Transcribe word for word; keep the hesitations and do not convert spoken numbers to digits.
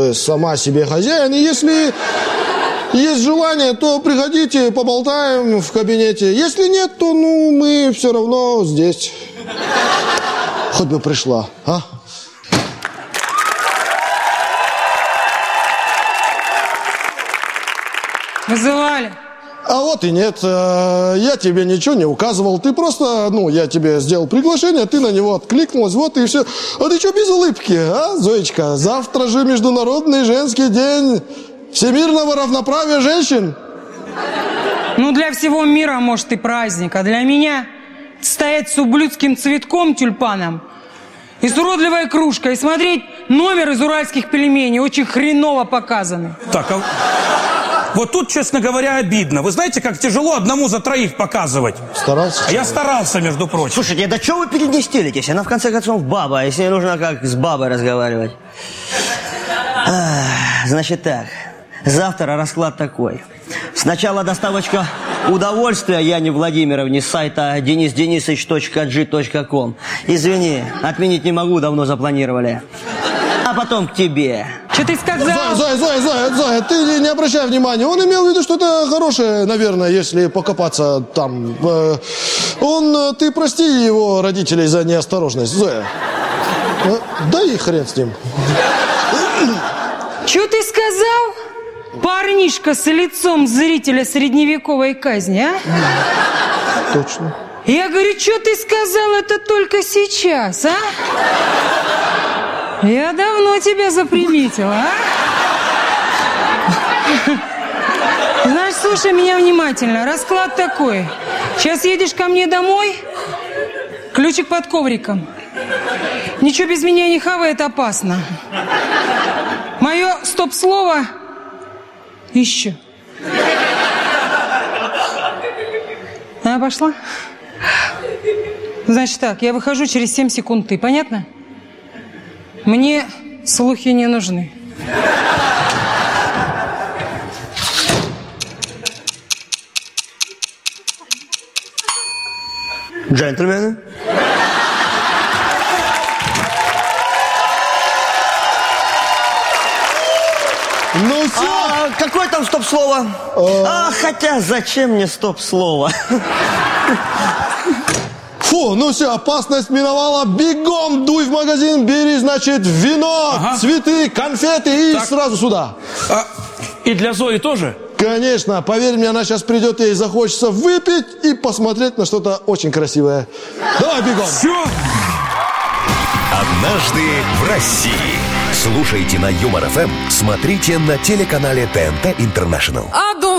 же сама себе хозяин. И если есть желание, то приходите, поболтаем в кабинете. Если нет, то ну мы все равно здесь. Хоть бы пришла, а? Вызывали? А вот и нет. Я тебе ничего не указывал. Ты просто, ну, я тебе сделал приглашение, ты на него откликнулась, вот и все. А ты что без улыбки, а, Зоечка? Завтра же Международный женский день всемирного равноправия женщин. Ну, для всего мира, может, и праздник, а для меня стоять с ублюдским цветком, тюльпаном, и с уродливой кружкой, и смотреть номер из уральских пельменей, очень хреново показаны. Так, а... Вот тут, честно говоря, обидно. Вы знаете, как тяжело одному за троих показывать? Старался? А я старался, между прочим. Слушайте, да что вы перед ней стелитесь? Она, в конце концов, баба, если ей нужно как с бабой разговаривать. Ах, значит так, завтра расклад такой. Сначала доставочка удовольствия Яне Владимировне с сайта денис денисович точка джи точка ком. Извини, отменить не могу, давно запланировали. А потом к тебе. Что ты сказал? Зоя, Зоя, Зоя, Зоя, ты не обращай внимания. Он имел в виду, что это хорошее, наверное, если покопаться там. Он, ты прости его родителей за неосторожность, Зоя. Да и хрен с ним. Что ты сказал? Парнишка с лицом зрителя средневековой казни, а? Точно. Я говорю, что ты сказал это только сейчас, а? Я давно тебя заприметила, а? Знаешь, слушай меня внимательно. Расклад такой. Сейчас едешь ко мне домой, ключик под ковриком. Ничего без меня не хавай, это опасно. Мое стоп-слово еще. А, пошла? Значит так, я выхожу через семь секунд, ты, понятно? Мне слухи не нужны. Джентльмены. Ну все. А, какое там стоп-слово? А... а, хотя зачем мне стоп-слово? Фу, ну все, опасность миновала. Бегом дуй в магазин, бери, значит, вино, ага. цветы, конфеты и так. Сразу сюда. А, и для Зои тоже? Конечно, поверь мне, она сейчас придет, ей захочется выпить и посмотреть на что-то очень красивое. Давай, бегом. Все. Однажды в России. Слушайте на Юмор ФМ, смотрите на телеканале ТНТ Интернешнл.